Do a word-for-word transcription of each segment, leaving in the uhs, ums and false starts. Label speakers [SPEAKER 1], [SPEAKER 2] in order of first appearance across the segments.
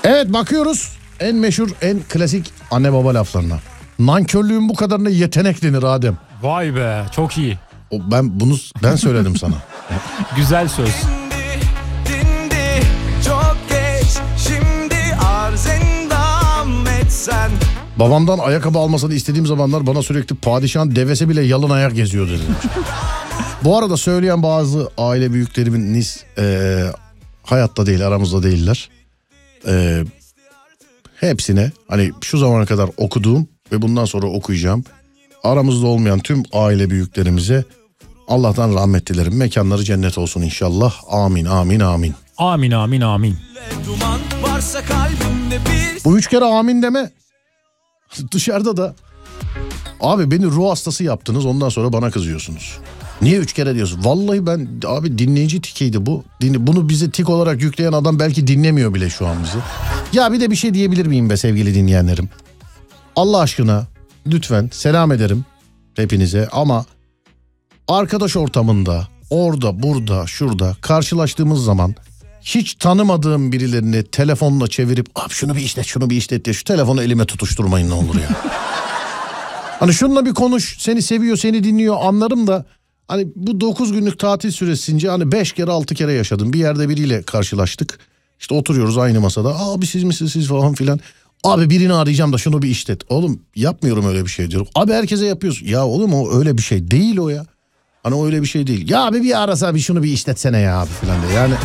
[SPEAKER 1] Evet, bakıyoruz en meşhur, en klasik anne baba laflarına. Nankörlüğün bu kadarına yetenek denir Adem.
[SPEAKER 2] Vay be, çok iyi.
[SPEAKER 1] O, ben bunu ben söyledim sana.
[SPEAKER 2] Güzel söz.
[SPEAKER 3] Dindi, dindi, çok geç, şimdi arz endam etsen.
[SPEAKER 1] Babamdan ayakkabı almasını istediğim zamanlar bana sürekli padişahın devesi bile yalın ayak geziyor dedi. Bu arada söyleyen bazı aile büyüklerimiz e, hayatta değil, aramızda değiller. E, hepsine hani şu zamana kadar okuduğum ve bundan sonra okuyacağım aramızda olmayan tüm aile büyüklerimize Allah'tan rahmet dilerim. Mekanları cennet olsun inşallah. Amin, amin, amin.
[SPEAKER 2] Amin, amin, amin.
[SPEAKER 1] Bu üç kere amin deme. Dışarıda da abi beni ruh hastası yaptınız, ondan sonra bana kızıyorsunuz. Niye üç kere diyorsun? Vallahi ben abi dinleyici tikiydi bu. Bunu bize tik olarak yükleyen adam belki dinlemiyor bile şu an bizi. Ya bir de bir şey diyebilir miyim be sevgili dinleyenlerim? Allah aşkına lütfen selam ederim hepinize ama arkadaş ortamında orada burada şurada karşılaştığımız zaman hiç tanımadığım birilerini telefonla çevirip abi şunu bir işlet şunu bir işlet diye şu telefonu elime tutuşturmayın ne olur ya. Hani şununla bir konuş, seni seviyor seni dinliyor anlarım da hani bu dokuz günlük tatil süresince hani beş kere altı kere yaşadım. Bir yerde biriyle karşılaştık, işte oturuyoruz aynı masada, abi siz misiniz siz falan filan. Abi birini arayacağım da şunu bir işlet. Oğlum yapmıyorum öyle bir şey diyorum. Abi herkese yapıyorsun. Ya oğlum o öyle bir şey değil o ya. Hani o öyle bir şey değil. Ya abi bir arasa bir şunu bir işletsene ya abi filan diye yani.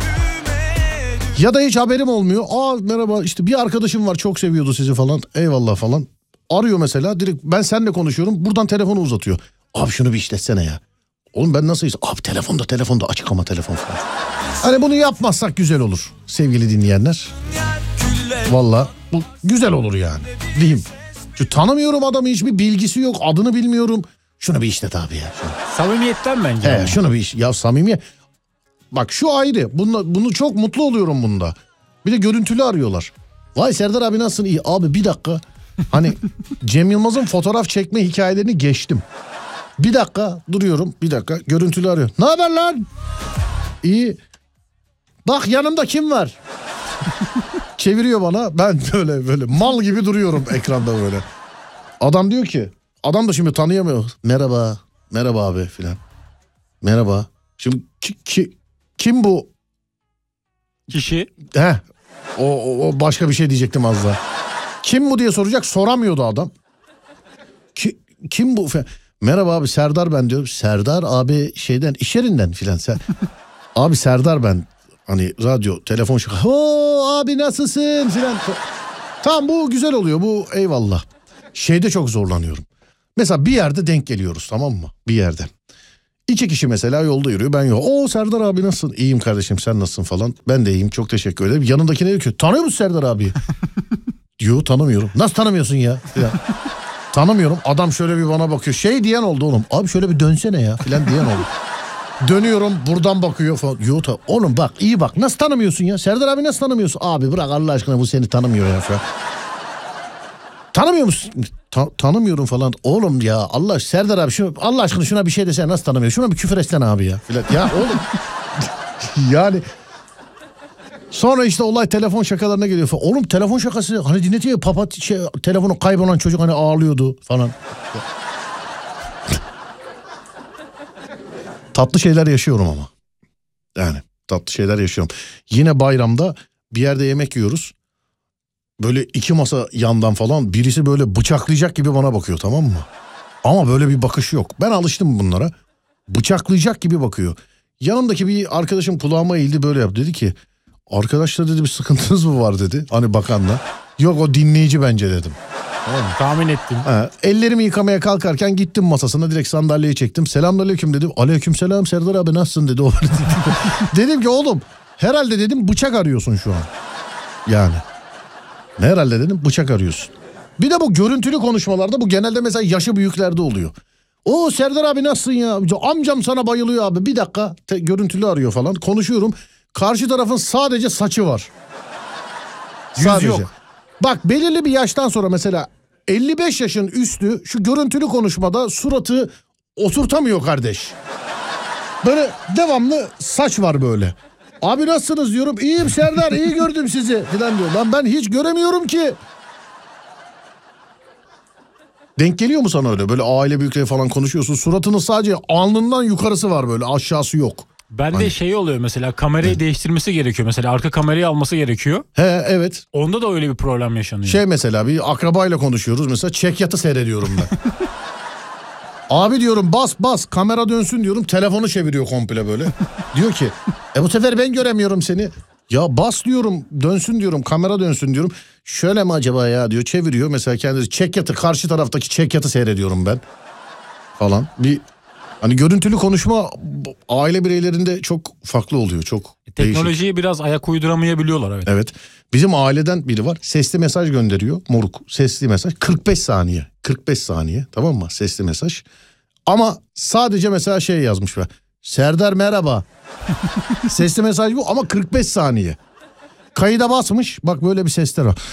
[SPEAKER 1] Ya da hiç haberim olmuyor. Aa merhaba işte bir arkadaşım var çok seviyordu sizi falan. Eyvallah falan. Arıyor mesela direkt ben seninle konuşuyorum. Buradan telefonu uzatıyor. Abi şunu bir işletsene ya. Oğlum ben nasıl işlet? Abi telefonda telefonda açık ama telefon falan. Hani bunu yapmazsak güzel olur sevgili dinleyenler. Valla bu güzel olur yani. Diyeyim. Şu tanımıyorum adamı, hiçbir bilgisi yok, adını bilmiyorum. Şunu bir işlet abi ya. Şunu.
[SPEAKER 2] Samimiyetten bence.
[SPEAKER 1] He, şunu bir iş. Ya samimiyet. Bak şu ayrı. Bununla, bunu çok mutlu oluyorum bunda. Bir de görüntülü arıyorlar. Vay Serdar abi nasılsın? İyi. Abi bir dakika. Hani Cem Yılmaz'ın fotoğraf çekme hikayelerini geçtim. Bir dakika duruyorum. Bir dakika görüntülü arıyor. Ne haber lan? İyi. Bak yanımda kim var? Çeviriyor bana. Ben böyle böyle mal gibi duruyorum ekranda böyle. Adam diyor ki, adam da şimdi tanıyamıyor. Merhaba. Merhaba abi filan. Merhaba. Şimdi ki, ki, kim bu?
[SPEAKER 2] Kişi.
[SPEAKER 1] Heh. O, o, o başka bir şey diyecektim az daha. Kim bu diye soracak, soramıyordu adam. Ki, kim bu? Merhaba abi Serdar ben diyorum. Serdar abi şeyden iş yerinden filan. Sen... abi Serdar ben. Hani radyo, telefon şaka. Ho abi nasılsın filan. Tamam bu güzel oluyor bu eyvallah. Şeyde çok zorlanıyorum. Mesela bir yerde denk geliyoruz tamam mı? Bir yerde. İki kişi mesela yolda yürüyor ben yok. Oo Serdar abi nasılsın? İyiyim kardeşim sen nasılsın falan. Ben de iyiyim çok teşekkür ederim. Yanındakine diyor ki tanıyor musun Serdar abiyi? Diyor tanımıyorum. Nasıl tanımıyorsun ya? ya? Tanımıyorum. Adam şöyle bir bana bakıyor. Şey diyen oldu oğlum. Abi şöyle bir dönsene ya filan diyen oldu. Dönüyorum buradan bakıyor falan. Yo, ta- oğlum bak iyi bak nasıl tanımıyorsun ya? Serdar abi nasıl tanımıyorsun? Abi bırak Allah aşkına bu seni tanımıyor ya falan. Tanımıyor musun? Ta- tanımıyorum falan. Oğlum ya Allah Serdar abi şu Allah aşkına şuna bir şey desene nasıl tanımıyor? Şuna bir küfür etsene abi ya. Falan. Ya oğlum. Yani sonra işte olay telefon şakalarına geliyor falan. Oğlum telefon şakası hani dinletiyor papat şey, telefonu kaybolan çocuk hani ağlıyordu falan. Tatlı şeyler yaşıyorum ama. Yani tatlı şeyler yaşıyorum. Yine bayramda bir yerde yemek yiyoruz. Böyle iki masa yandan falan birisi böyle bıçaklayacak gibi bana bakıyor tamam mı? Ama böyle bir bakış yok. Ben alıştım bunlara. Bıçaklayacak gibi bakıyor. Yanımdaki bir arkadaşım kulağıma eğildi böyle yaptı. Dedi ki arkadaşlar dedi bir sıkıntınız mı var dedi. Hani bakanla. Yok o dinleyici bence dedim.
[SPEAKER 2] Oğlum, tahmin ettim.
[SPEAKER 1] Ha, ellerimi yıkamaya kalkarken gittim masasına direkt sandalyeyi çektim. Selamünaleyküm dedim. Aleykümselam Serdar abi nasılsın dedi. O dedim ki oğlum herhalde dedim bıçak arıyorsun şu an. Yani. Herhalde dedim bıçak arıyorsun. Bir de bu görüntülü konuşmalarda bu genelde mesela yaşı büyüklerde oluyor. O Serdar abi nasılsın ya? Amcam sana bayılıyor abi. Bir dakika te, görüntülü arıyor falan. Konuşuyorum. Karşı tarafın sadece saçı var.
[SPEAKER 2] Yüz
[SPEAKER 1] sadece.
[SPEAKER 2] yok.
[SPEAKER 1] Bak belirli bir yaştan sonra mesela elli beş yaşın üstü şu görüntülü konuşmada suratı oturtamıyor kardeş. Böyle devamlı saç var böyle. Abi nasılsınız diyorum. İyiyim Serdar, iyi gördüm sizi falan diyor. Lan ben hiç göremiyorum ki. Denk geliyor mu sana öyle? Böyle aile büyükleri falan konuşuyorsun. Suratının sadece alnından yukarısı var, böyle aşağısı yok.
[SPEAKER 2] Bende
[SPEAKER 1] Hani...
[SPEAKER 2] şey oluyor mesela, kamerayı değiştirmesi gerekiyor. Mesela arka kamerayı alması gerekiyor.
[SPEAKER 1] He evet.
[SPEAKER 2] Onda da öyle bir problem yaşanıyor.
[SPEAKER 1] Şey mesela bir akrabayla konuşuyoruz. Mesela çekyatı seyrediyorum ben. Abi diyorum bas bas kamera dönsün diyorum. Telefonu çeviriyor komple böyle. Diyor ki e bu sefer ben göremiyorum seni. Ya bas diyorum dönsün diyorum, kamera dönsün diyorum. Şöyle mi acaba ya diyor, çeviriyor. Mesela kendisi çekyatı, karşı taraftaki çekyatı seyrediyorum ben. Falan bir... Hani görüntülü konuşma aile bireylerinde çok farklı oluyor. Çok
[SPEAKER 2] Teknolojiye
[SPEAKER 1] değişik.
[SPEAKER 2] Biraz ayak uyduramayabiliyorlar. Evet.
[SPEAKER 1] Evet. Bizim aileden biri var. Sesli mesaj gönderiyor. Moruk. Sesli mesaj. kırk beş saniye. kırk beş saniye. Tamam mı? Sesli mesaj. Ama sadece mesela şey yazmış be. Serdar merhaba. Sesli mesaj bu ama kırk beş saniye. Kayıda basmış. Bak böyle bir sesler var.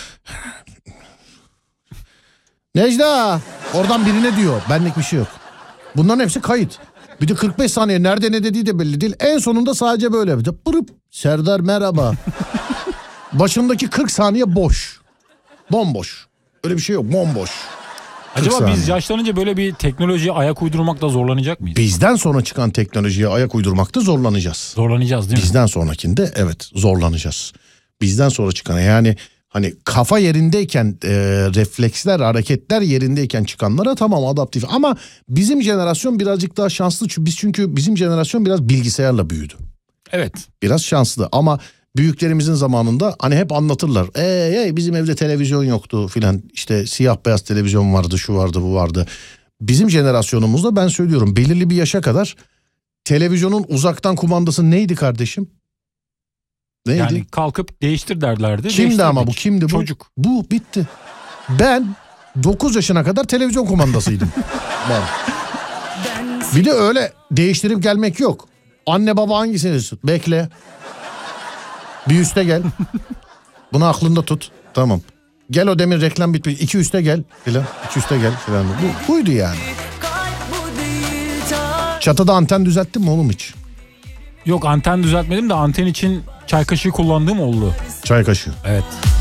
[SPEAKER 1] Necda. Oradan birine diyor. Benlik bir şey yok. Bunların hepsi kayıt. Bir de kırk beş saniye nerede ne dediği de belli değil. En sonunda sadece böyle bir de pırıp Serdar merhaba. Başındaki kırk saniye boş. Bomboş. Öyle bir şey yok, bomboş.
[SPEAKER 2] Acaba biz yaşlanınca böyle bir teknolojiye ayak uydurmakta zorlanacak mıyız?
[SPEAKER 1] Bizden sonra çıkan teknolojiye ayak uydurmakta zorlanacağız.
[SPEAKER 2] Zorlanacağız değil mi?
[SPEAKER 1] Bizden sonrakinde evet zorlanacağız. Bizden sonra çıkan yani hani kafa yerindeyken e, refleksler, hareketler yerindeyken çıkanlara tamam adaptif. Ama bizim jenerasyon birazcık daha şanslı. Biz çünkü bizim jenerasyon biraz bilgisayarla büyüdü.
[SPEAKER 2] Evet.
[SPEAKER 1] Biraz şanslı ama büyüklerimizin zamanında hani hep anlatırlar. Ey ey bizim evde televizyon yoktu filan, işte siyah beyaz televizyon vardı, şu vardı, bu vardı. Bizim jenerasyonumuzda ben söylüyorum belirli bir yaşa kadar televizyonun uzaktan kumandası neydi kardeşim? Neydi?
[SPEAKER 2] Yani kalkıp değiştir derlerdi.
[SPEAKER 1] Kimdi ama bu kimdi bu?
[SPEAKER 2] Çocuk.
[SPEAKER 1] Bu bitti. Ben dokuz yaşına kadar televizyon kumandasıydım. Ben. Bir de öyle değiştirip gelmek yok. Anne baba hangisini istiyor? Bekle. Bir üste gel. Bunu aklında tut. Tamam. Gel o demin reklam bitmiş. İki üste gel filan. İki üste gel filan. Bu, buydu yani. Çatıda anten düzelttin mi oğlum hiç?
[SPEAKER 2] Yok, anten düzeltmedim de anten için çay kaşığı kullandığım oldu.
[SPEAKER 1] Çay kaşığı.
[SPEAKER 2] Evet.